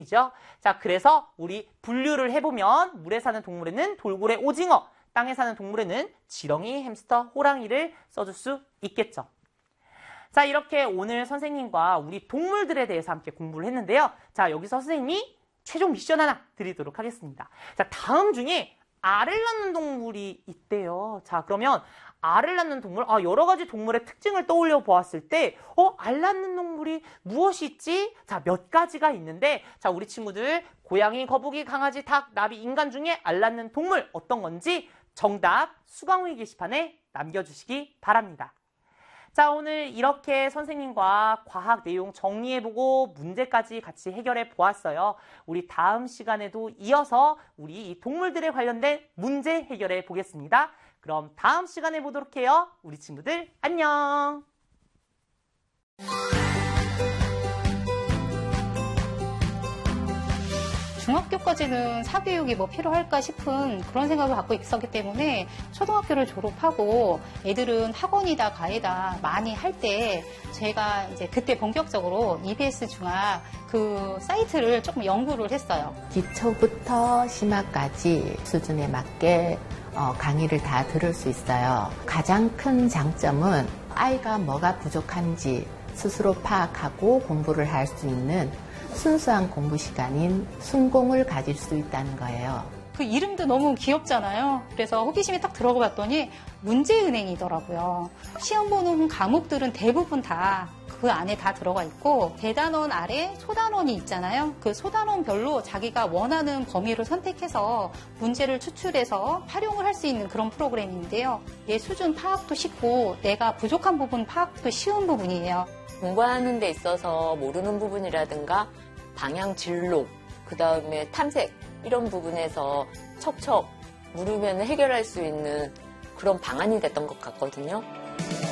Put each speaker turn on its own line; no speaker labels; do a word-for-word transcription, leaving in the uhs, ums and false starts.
이죠? 자, 그래서 우리 분류를 해보면 물에 사는 동물에는 돌고래, 오징어, 땅에 사는 동물에는 지렁이, 햄스터, 호랑이를 써줄 수 있겠죠. 자, 이렇게 오늘 선생님과 우리 동물들에 대해서 함께 공부를 했는데요. 자, 여기서 선생님이 최종 미션 하나 드리도록 하겠습니다. 자, 다음 중에 알을 낳는 동물이 있대요. 자, 그러면 알을 낳는 동물, 아, 여러 가지 동물의 특징을 떠올려 보았을 때, 어, 알 낳는 동물이 무엇이 있지? 자, 몇 가지가 있는데, 자, 우리 친구들, 고양이, 거북이, 강아지, 닭, 나비, 인간 중에 알 낳는 동물 어떤 건지 정답 수강후기 게시판에 남겨주시기 바랍니다. 자, 오늘 이렇게 선생님과 과학 내용 정리해보고 문제까지 같이 해결해 보았어요. 우리 다음 시간에도 이어서 우리 이 동물들에 관련된 문제 해결해 보겠습니다. 그럼 다음 시간에 보도록 해요. 우리 친구들 안녕!
중학교까지는 사교육이 뭐 필요할까 싶은 그런 생각을 갖고 있었기 때문에 초등학교를 졸업하고 애들은 학원이다 가해다 많이 할 때 제가 이제 그때 본격적으로 이비에스 중학 그 사이트를 조금 연구를 했어요.
기초부터 심화까지 수준에 맞게 어, 강의를 다 들을 수 있어요. 가장 큰 장점은 아이가 뭐가 부족한지 스스로 파악하고 공부를 할 수 있는 순수한 공부 시간인 순공을 가질 수 있다는 거예요.
그 이름도 너무 귀엽잖아요. 그래서 호기심이 딱 들어가 봤더니 문제은행이더라고요. 시험 보는 과목들은 대부분 다 그 안에 다 들어가 있고 대단원 아래 소단원이 있잖아요. 그 소단원별로 자기가 원하는 범위를 선택해서 문제를 추출해서 활용을 할 수 있는 그런 프로그램인데요. 내 수준 파악도 쉽고 내가 부족한 부분 파악도 쉬운 부분이에요.
공부하는 데 있어서 모르는 부분이라든가 방향 진로, 그 다음에 탐색 이런 부분에서 척척 물으면 해결할 수 있는 그런 방안이 됐던 것 같거든요.